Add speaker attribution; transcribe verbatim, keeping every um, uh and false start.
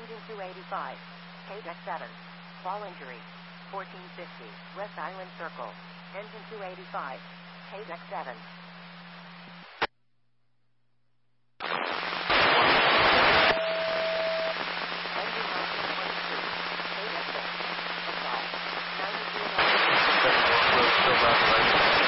Speaker 1: Engine two eighty-five. K D E C seven. Fall injury. fourteen fifty. West Island Circle. Engine two eighty-five. K D E C seven. Engine nineteen twenty-two. K D E C six. Assault. ninety-three.
Speaker 2: Still by the right.